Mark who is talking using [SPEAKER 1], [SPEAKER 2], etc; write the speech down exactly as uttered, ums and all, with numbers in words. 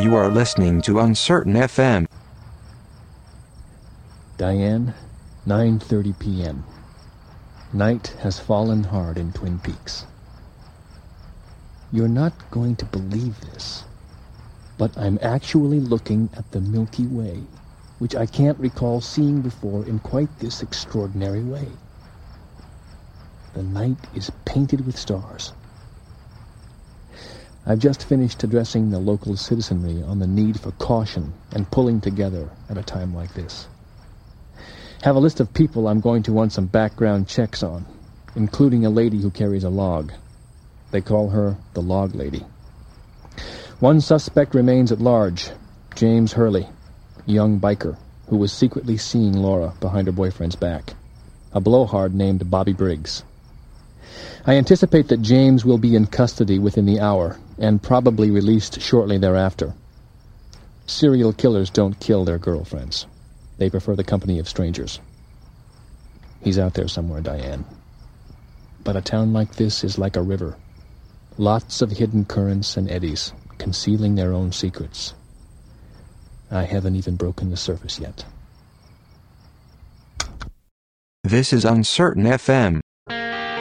[SPEAKER 1] You are listening to Uncertain F M.
[SPEAKER 2] Diane, nine thirty p.m. Night has fallen hard in Twin Peaks. You're not going to believe this, but I'm actually looking at the Milky Way, which I can't recall seeing before in quite this extraordinary way. The night is painted with stars. I've just finished addressing the local citizenry on the need for caution and pulling together at a time like this. Have a list of people I'm going to want some background checks on, including a lady who carries a log. They call her the Log Lady. One suspect remains at large, James Hurley, a young biker who was secretly seeing Laura behind her boyfriend's back, a blowhard named Bobby Briggs. I anticipate that James will be in custody within the hour and probably released shortly thereafter. Serial killers don't kill their girlfriends. They prefer the company of strangers. He's out there somewhere, Diane. But a town like this is like a river. Lots of hidden currents and eddies, concealing their own secrets. I haven't even broken the surface yet.
[SPEAKER 1] This is Uncertain F M.